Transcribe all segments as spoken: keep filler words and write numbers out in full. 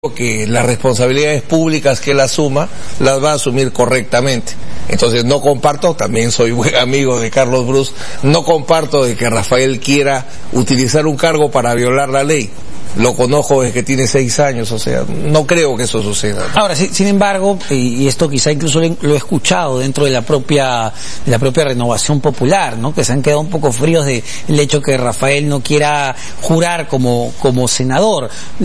que las responsabilidades públicas que él asuma las va a asumir correctamente. Entonces no comparto, también soy buen amigo de Carlos Bruce, no comparto de que Rafael quiera utilizar un cargo para violar la ley. Lo conozco desde que tiene seis años, o sea, no creo que eso suceda. Ahora, sí, sin embargo, y esto quizá incluso lo he escuchado dentro de la propia de la propia Renovación Popular, ¿no? Que se han quedado un poco fríos de el hecho que Rafael no quiera jurar como como senador.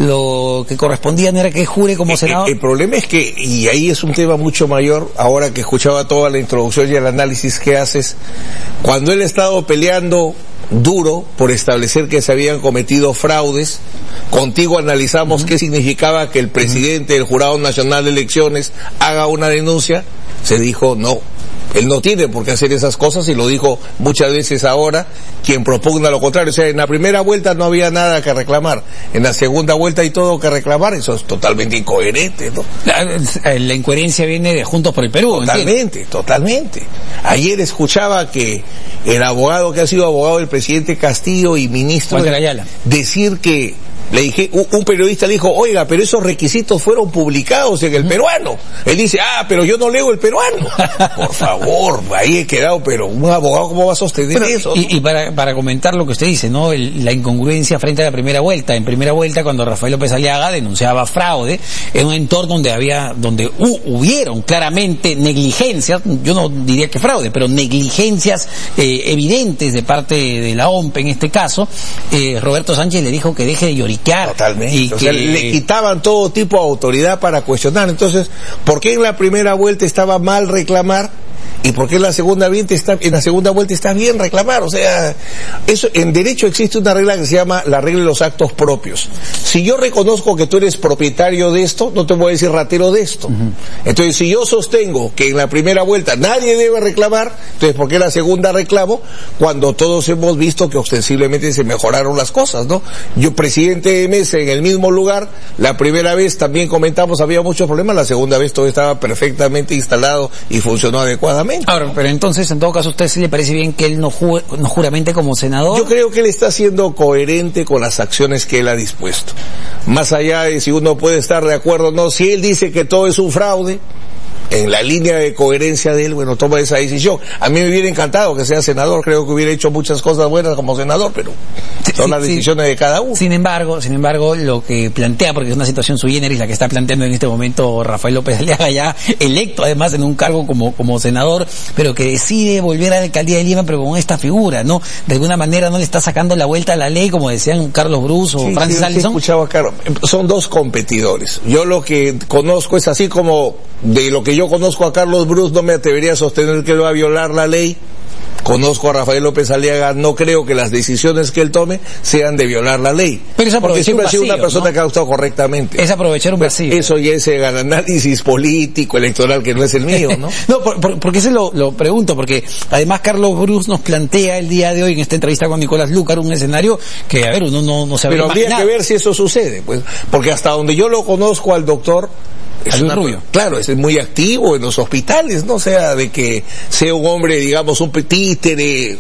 Lo que correspondía no era que jure como senador. El, el problema es que, y ahí es un tema mucho mayor, ahora que escuchaba toda la introducción y el análisis que haces, cuando él ha estado peleando duro por establecer que se habían cometido fraudes, contigo analizamos uh-huh. qué significaba que el presidente del Jurado Nacional de Elecciones haga una denuncia, se dijo no, él no tiene por qué hacer esas cosas, y lo dijo muchas veces ahora quien propugna lo contrario. O sea, en la primera vuelta no había nada que reclamar, en la segunda vuelta hay todo que reclamar. Eso es totalmente incoherente, ¿no? La, la incoherencia viene de Juntos por el Perú. Totalmente, ¿entiendes? totalmente. Ayer escuchaba que el abogado que ha sido abogado del presidente Castillo y ministro Walter Ayala decir que le dije, un, un periodista le dijo, oiga, pero esos requisitos fueron publicados en el uh-huh. peruano. Él dice, ah, pero yo no leo el peruano. Por favor, ahí he quedado, pero un abogado, ¿cómo va a sostener pero, eso? Y, ¿no? y para, para comentar lo que usted dice, ¿no? El, la incongruencia frente a la primera vuelta. En primera vuelta, cuando Rafael López Aliaga denunciaba fraude, en un entorno donde había, donde hu, hubieron claramente negligencias, yo no diría que fraude, pero negligencias eh, evidentes de parte de la O M P en este caso, eh, Roberto Sánchez le dijo que deje de llorar. Totalmente. Y o que sea, le quitaban todo tipo de autoridad para cuestionar. Entonces, ¿por qué en la primera vuelta estaba mal reclamar? ¿Y por qué en la segunda vuelta está, en la segunda vuelta está bien reclamar? O sea, eso, en derecho existe una regla que se llama la regla de los actos propios. Si yo reconozco que tú eres propietario de esto, no te voy a decir ratero de esto. Uh-huh. Entonces, si yo sostengo que en la primera vuelta nadie debe reclamar, entonces, ¿por qué la segunda reclamo? Cuando todos hemos visto que ostensiblemente se mejoraron las cosas, ¿no? Yo, presidente de mesa en el mismo lugar, la primera vez también comentamos, había muchos problemas, la segunda vez todo estaba perfectamente instalado y funcionó adecuadamente. Ahora, pero entonces, en todo caso, ¿a usted sí le parece bien que él no, ju- no juramente como senador? Yo creo que él está siendo coherente con las acciones que él ha dispuesto. Más allá de si uno puede estar de acuerdo o no, si él dice que todo es un fraude, en la línea de coherencia de él, bueno, toma esa decisión. A mí me hubiera encantado que sea senador, creo que hubiera hecho muchas cosas buenas como senador, pero son sí, las decisiones sí. de cada uno. Sin embargo, sin embargo, lo que plantea, porque es una situación sui generis la que está planteando en este momento Rafael López Aliaga, ya electo además en un cargo como como senador, pero que decide volver a la alcaldía de Lima, pero con esta figura, ¿no? De alguna manera no le está sacando la vuelta a la ley, como decían Carlos Bruce o sí, Francis sí, Allison. Sí, escuchaba a Carlos. Son dos competidores. Yo lo que conozco es así como de lo que yo conozco a Carlos Bruce, no me atrevería a sostener que él va a violar la ley. Conozco a Rafael López Aliaga, no creo que las decisiones que él tome sean de violar la ley. Pero es porque siempre vacío, ha sido una persona, ¿no?, que ha actuado correctamente. Es aprovechar un vacío. Eso ya es el análisis político, electoral, que no es el mío, ¿no? No, por, por, porque eso lo, lo pregunto, porque además Carlos Bruce nos plantea el día de hoy en esta entrevista con Nicolás Lúcar un escenario que, a ver, uno no, no se habría Pero habría imaginado. que ver si eso sucede, pues, porque hasta donde yo lo conozco al doctor, es una, Rubio. Claro, es muy activo en los hospitales, ¿no? O sea, de que sea un hombre, digamos, un títere,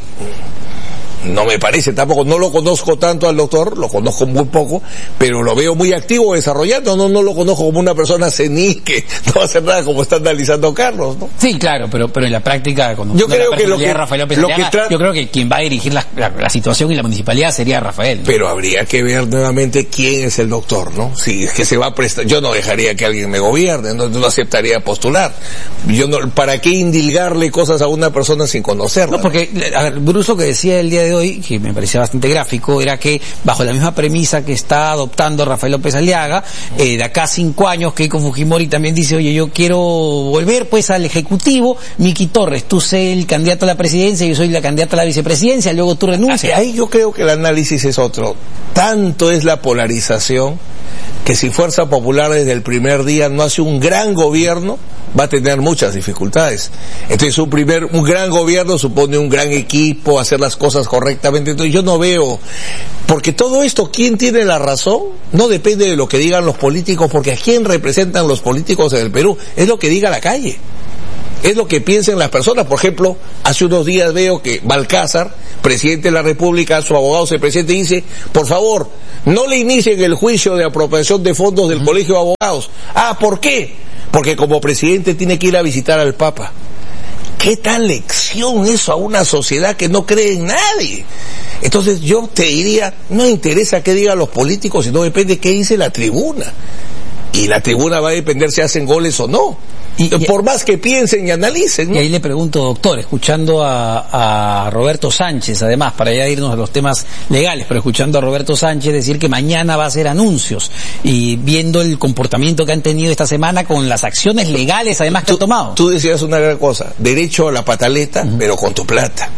no me parece tampoco, no lo conozco tanto al doctor, lo conozco muy poco, pero lo veo muy activo desarrollando, no no lo conozco como una persona senil que no va a hacer nada como está analizando Carlos, ¿no? Sí, claro, pero pero en la práctica, cuando yo creo que lo que, Rafael López lo Aliaga, que tra- yo creo que quien va a dirigir la, la, la situación y la municipalidad sería Rafael, ¿no? Pero habría que ver nuevamente quién es el doctor, ¿no? Si es que se va a prestar, yo no dejaría que alguien me gobierne, no, no aceptaría postular. Yo no, ¿para qué indilgarle cosas a una persona sin conocerla? No, porque, a ver, Bruce lo que decía el día de hoy, que me parecía bastante gráfico, era que bajo la misma premisa que está adoptando Rafael López Aliaga, eh, de acá a cinco años, Keiko Fujimori también dice, oye, yo quiero volver pues al Ejecutivo, Miki Torres, tú sé el candidato a la presidencia, yo soy la candidata a la vicepresidencia, luego tú renuncias. Ahí yo creo que el análisis es otro. Tanto es la polarización que si Fuerza Popular desde el primer día no hace un gran gobierno, va a tener muchas dificultades. Entonces un primer, un gran gobierno supone un gran equipo, hacer las cosas correctamente. Entonces yo no veo, porque todo esto, ¿quién tiene la razón? No depende de lo que digan los políticos, porque ¿a quién representan los políticos en el Perú? Es lo que diga la calle. es lo que piensan las personas. Por ejemplo, hace unos días veo que Balcázar, presidente de la República, su abogado, el presidente dice, por favor, no le inicien el juicio de apropiación de fondos del uh-huh. Colegio de Abogados. Ah, ¿por qué? Porque como presidente tiene que ir a visitar al Papa. ¿Qué tal lección eso a una sociedad que no cree en nadie? Entonces yo te diría, no interesa qué digan los políticos, sino depende qué dice la tribuna. Y la tribuna va a depender si hacen goles o no. Y, y, por más que piensen y analicen, ¿no? Y ahí le pregunto, doctor, escuchando a, a Roberto Sánchez, además, para ya irnos a los temas legales, pero escuchando a Roberto Sánchez decir que mañana va a hacer anuncios, y viendo el comportamiento que han tenido esta semana con las acciones legales, además, que tú, han tomado. Tú decías una gran cosa, derecho a la pataleta, uh-huh. pero con tu plata.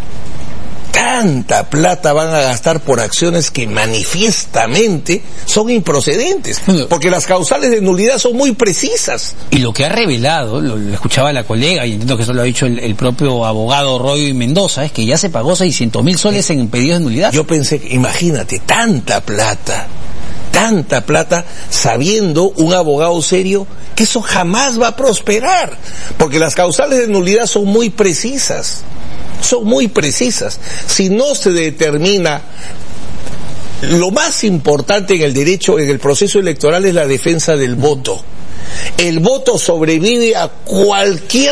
Tanta plata van a gastar por acciones que manifiestamente son improcedentes, porque las causales de nulidad son muy precisas. Y lo que ha revelado, lo, lo escuchaba la colega, y entiendo que eso lo ha dicho el, el propio abogado Roy Mendoza, es que ya se pagó seiscientos mil soles en pedidos de nulidad. Yo pensé, imagínate, tanta plata, tanta plata, sabiendo un abogado serio que eso jamás va a prosperar, porque las causales de nulidad son muy precisas. Son muy precisas. Si no se determina, lo más importante en el derecho, en el proceso electoral, es la defensa del voto. El voto sobrevive a cualquier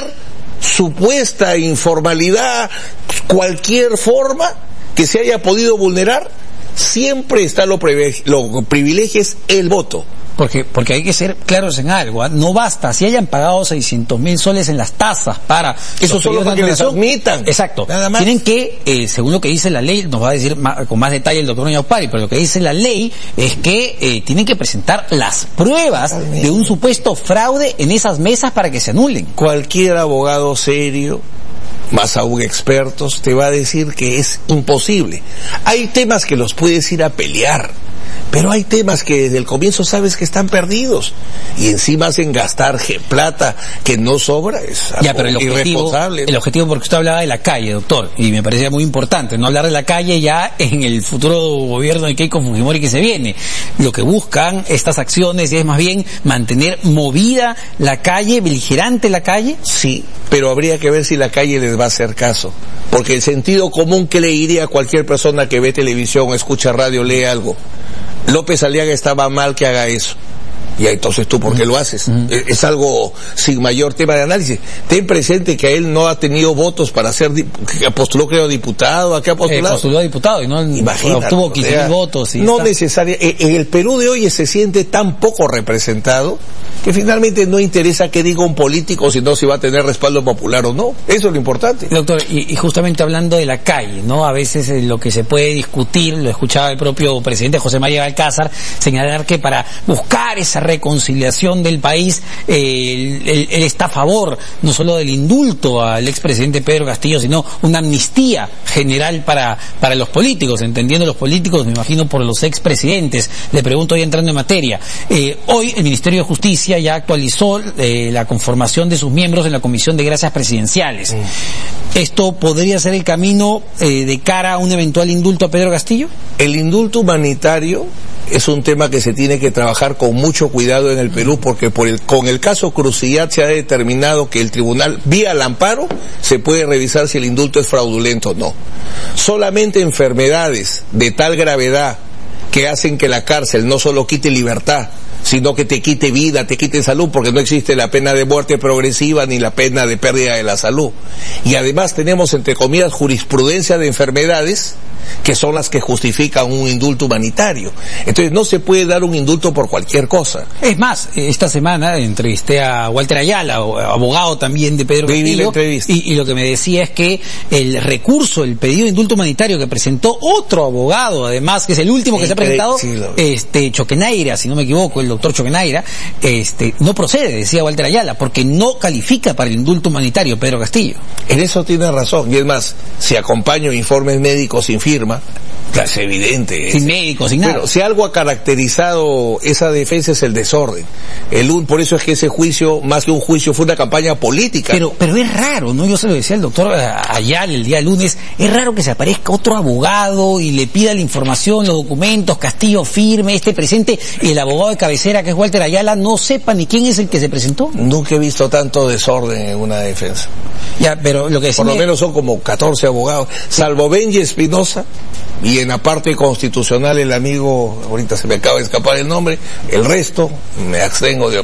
supuesta informalidad, cualquier forma que se haya podido vulnerar. Siempre está lo, privilegio, lo privilegio es el voto. Porque, porque hay que ser claros en algo, ¿eh? No basta, si hayan pagado seiscientos mil soles en las tasas para... Eso solo para que les admitan. Exacto. Nada más. Tienen que, eh, según lo que dice la ley, nos va a decir más, con más detalle el doctor Ñaupari, pero lo que dice la ley es que eh, tienen que presentar las pruebas Totalmente. de un supuesto fraude en esas mesas para que se anulen. Cualquier abogado serio, más aún expertos, te va a decir que es imposible. Hay temas que los puedes ir a pelear, pero hay temas que desde el comienzo sabes que están perdidos, y encima hacen gastar plata que no sobra. Es algo ya, pero el objetivo, irresponsable. El objetivo, porque usted hablaba de la calle, doctor, y me parecía muy importante no hablar de la calle ya en el futuro gobierno de Keiko Fujimori que se viene. Lo que buscan estas acciones es más bien mantener movida la calle, beligerante la calle. Sí, pero habría que ver si la calle les va a hacer caso, porque el sentido común, que le diría a cualquier persona que ve televisión, escucha radio, lee algo: López Aliaga estaba mal que haga eso. Y entonces tú, ¿por qué lo haces? Uh-huh. Es, es algo sin mayor tema de análisis. Ten presente que él no ha tenido votos para ser, que postuló creo diputado, ¿a qué ha postulado? Eh, postuló a diputado y no obtuvo quince mil votos. Y no necesaria. En el Perú de hoy se siente tan poco representado que finalmente no interesa qué diga un político, sino si va a tener respaldo popular o no. Eso es lo importante. Doctor, y, y justamente hablando de la calle, ¿no? A veces eh, lo que se puede discutir, lo escuchaba el propio presidente José María Balcázar, señalar que para buscar esa reconciliación del país, eh, él, él está a favor no solo del indulto al expresidente Pedro Castillo, sino una amnistía general para para los políticos, entendiendo los políticos, me imagino, por los expresidentes. Le pregunto, ya entrando en materia, eh, hoy el Ministerio de Justicia ya actualizó eh, la conformación de sus miembros en la Comisión de Gracias Presidenciales. Mm. ¿Esto podría ser el camino eh, de cara a un eventual indulto a Pedro Castillo? El indulto humanitario es un tema que se tiene que trabajar con mucho cuidado en el Perú, porque por el, con el caso Crucillat se ha determinado que el tribunal, vía el amparo, se puede revisar si el indulto es fraudulento o no. Solamente enfermedades de tal gravedad que hacen que la cárcel no solo quite libertad, sino que te quite vida, te quite salud, porque no existe la pena de muerte progresiva ni la pena de pérdida de la salud. Y además tenemos, entre comillas, jurisprudencia de enfermedades que son las que justifican un indulto humanitario. Entonces no se puede dar un indulto por cualquier cosa. Es más, esta semana entrevisté a Walter Ayala, abogado también de Pedro Castillo, y, y lo que me decía es que el recurso, el pedido de indulto humanitario que presentó otro abogado, además, que es el último que se ha presentado, este Choquenaira, si no me equivoco, el doctor Choquenaira, este, no procede, decía Walter Ayala, porque no califica para el indulto humanitario Pedro Castillo. En eso tiene razón, y es más, si acompaño informes médicos sin firma, Es evidente. Sin médicos, sin nada. Pero si algo ha caracterizado esa defensa es el desorden. El un, por eso es que ese juicio, más que un juicio, fue una campaña política. Pero, pero es raro, ¿no? Yo se lo decía al doctor Ayala el día lunes, es raro que se aparezca otro abogado y le pida la información, los documentos, Castillo firme, este presente, y el abogado de cabecera, que es Walter Ayala, no sepa ni quién es el que se presentó. Nunca he visto tanto desorden en una defensa. Ya, pero lo que Por lo me... menos son como catorce abogados, salvo Benji Espinosa, y en la parte constitucional el amigo, ahorita se me acaba de escapar el nombre, el resto me abstengo de opinar.